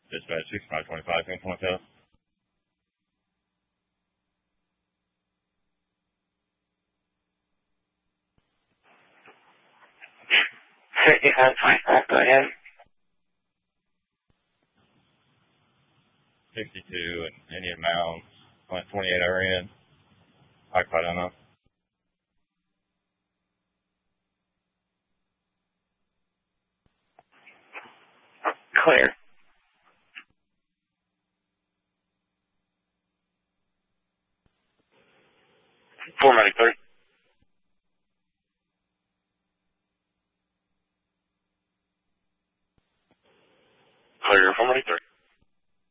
Dispatch 6525, can you tell? 6525, go ahead. 62 and Indian Mounds, 28 RN. Occupied unknown. Clear. 493.